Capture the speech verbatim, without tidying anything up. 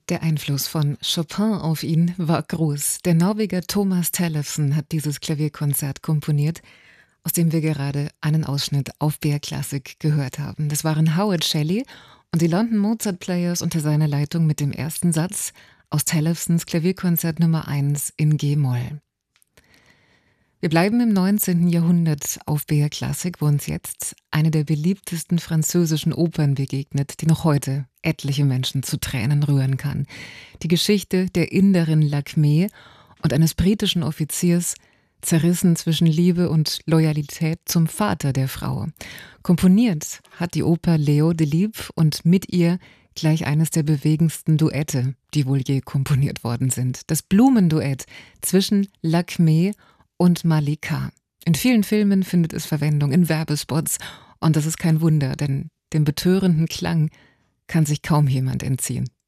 Der Einfluss von Chopin auf ihn war groß. Der Norweger Thomas Tellefsen hat dieses Klavierkonzert komponiert, aus dem wir gerade einen Ausschnitt auf B R Classic gehört haben. Das waren Howard Shelley und die London Mozart Players unter seiner Leitung mit dem ersten Satz aus Tellefsens Klavierkonzert Nummer eins in G-Moll. Wir bleiben im neunzehnten Jahrhundert auf B R Classic, wo uns jetzt eine der beliebtesten französischen Opern begegnet, die noch heute etliche Menschen zu Tränen rühren kann. Die Geschichte der Inderin Lakmé und eines britischen Offiziers, zerrissen zwischen Liebe und Loyalität zum Vater der Frau. Komponiert hat die Oper Leo Delibes und mit ihr gleich eines der bewegendsten Duette, die wohl je komponiert worden sind. Das Blumenduett zwischen Lakmé und Malika. In vielen Filmen findet es Verwendung, in Werbespots. Und das ist kein Wunder, denn dem betörenden Klang kann sich kaum jemand entziehen.